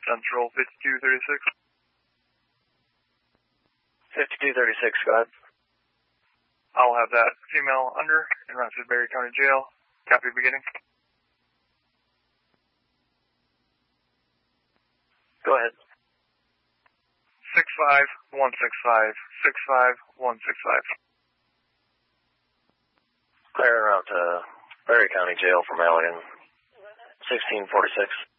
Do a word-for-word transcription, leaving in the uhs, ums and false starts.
Central fifty-two thirty-six. fifty-two thirty-six, go ahead. I'll have that female under and run to Berry County Jail. Copy beginning. Go ahead. six five one six five, six five one six five. Clear out to Berry County Jail from Alien. sixteen forty-six.